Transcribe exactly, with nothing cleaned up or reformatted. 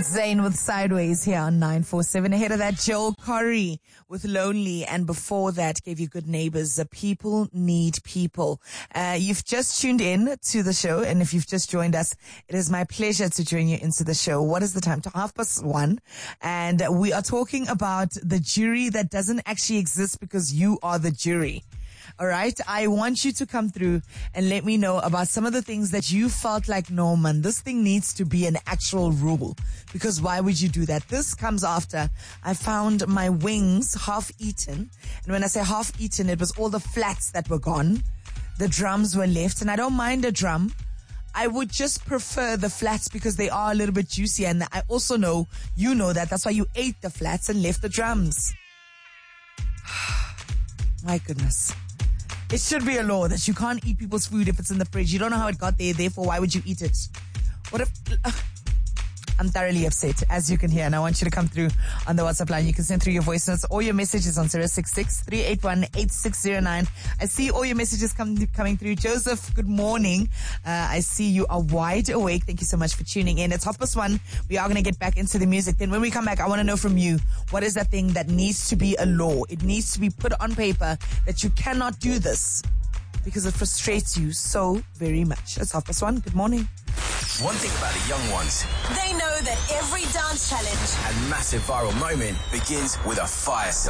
It's Zayn with Sideways here on nine four seven. Ahead of that, Joel Corey with Lonely. And before that, gave you Good Neighbors. The People Need People. Uh, you've just tuned in to the show. And if you've just joined us, it is my pleasure to join you into the show. What is the time? To half past one. And we are talking about the jury that doesn't actually exist because you are the jury. All right. I want you to come through and let me know about some of the things that you felt like, no, man, this thing needs to be an actual rule. Because why would you do that? This comes after I found my wings half eaten. And when I say half eaten, it was all the flats that were gone. The drums were left. And I don't mind a drum. I would just prefer the flats because they are a little bit juicy. And I also know, you know that. That's why you ate the flats and left the drums. My goodness. It should be a law that you can't eat people's food if it's in the fridge. You don't know how it got there, therefore why would you eat it? What if... Uh, I'm thoroughly upset, as you can hear, and I want you to come through on the WhatsApp line. You can send through your voice notes or your messages on zero six six, three eight one, eight six zero nine. I see all your messages come, coming through. Joseph, good morning. Uh, I see you are wide awake. Thank you so much for tuning in. It's half past one. We are going to get back into the music. Then when we come back, I want to know from you, what is that thing that needs to be a law? It needs to be put on paper that you cannot do this because it frustrates you so very much. It's half past one. Good morning. One thing about the young ones, they know that every dance challenge and massive viral moment begins with a fire sale.